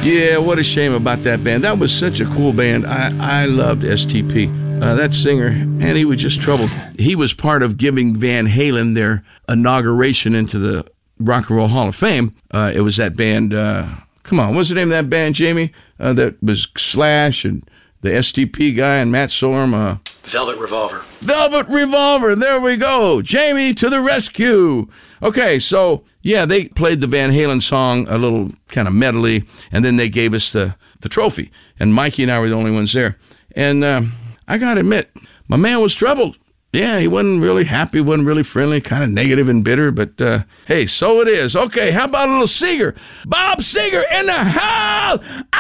Yeah, what a shame about that band. That was such a cool band. I loved STP. That singer, and he was just troubled. He was part of giving Van Halen their inauguration into the Rock and Roll Hall of Fame. It was that band, come on, what's the name of that band, Jamie? That was Slash and the STP guy and Matt Sorum. Velvet Revolver. Velvet Revolver, there we go. Jamie to the rescue. Okay, so, yeah, they played the Van Halen song, a little kind of medley, and then they gave us the trophy. And Mikey and I were the only ones there. And I got to admit, my man was troubled. Yeah, he wasn't really happy, wasn't really friendly, kind of negative and bitter, but hey, so it is. Okay, how about a little Seeger? Bob Seger in the house!